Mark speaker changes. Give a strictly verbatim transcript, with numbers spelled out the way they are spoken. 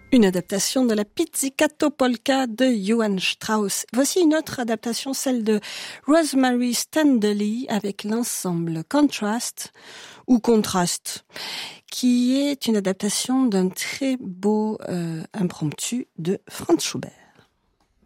Speaker 1: Une adaptation de la Pizzicato Polka de Johann Strauss. Voici une autre adaptation, celle de Rosemary Stanley avec l'ensemble Contrast ou Contrast, qui est une adaptation d'un très beau euh, impromptu de Franz Schubert.